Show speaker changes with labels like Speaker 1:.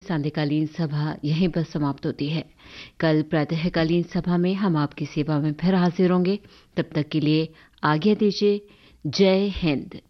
Speaker 1: सांध्यकालीन सभा यहीं पर समाप्त होती है। कल प्रातःकालीन सभा में हम आपकी सेवा में फिर हाजिर होंगे। तब तक के लिए आज्ञा दीजिए। जय हिंद।